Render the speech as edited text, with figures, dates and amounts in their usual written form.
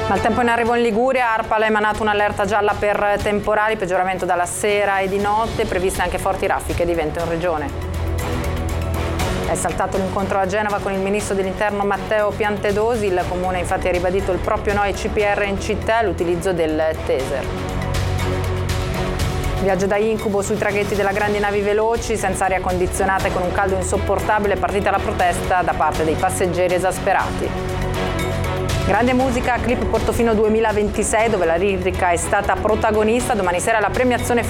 Maltempo in arrivo in Liguria, ARPAL ha emanato un'allerta gialla per temporali, peggioramento dalla sera e di notte, previste anche forti raffiche di vento in regione. È saltato l'incontro a Genova con il ministro dell'Interno Matteo Piantedosi, il comune infatti ha ribadito il proprio no ai CPR in città e l'utilizzo del taser. Viaggio da incubo sui traghetti della grandi navi veloci, senza aria condizionata e con un caldo insopportabile, è partita la protesta da parte dei passeggeri esasperati. Grande musica, clip Portofino 2026 dove la lirica è stata protagonista, domani sera la premiazione